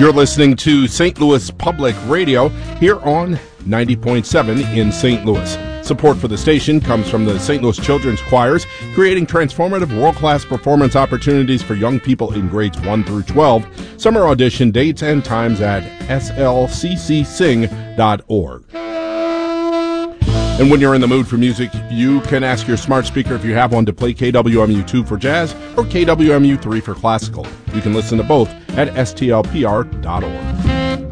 You're listening to St. Louis Public Radio here on 90.7 in St. Louis. Support for the station comes from the St. Louis Children's Choirs, creating transformative world-class performance opportunities for young people in grades 1 through 12. Summer audition dates and times at slccsing.org. And when you're in the mood for music, you can ask your smart speaker, if you have one, to play KWMU2 for jazz or KWMU3 for classical. You can listen to both at stlpr.org.